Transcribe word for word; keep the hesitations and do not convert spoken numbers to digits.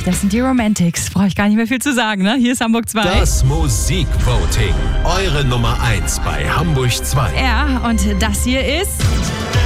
das sind die Romantics. Brauche ich gar nicht mehr viel zu sagen, ne? Hier ist Hamburg zwei. Das Musikvoting. Eure Nummer eins bei Hamburg zwei. Ja, und das hier ist...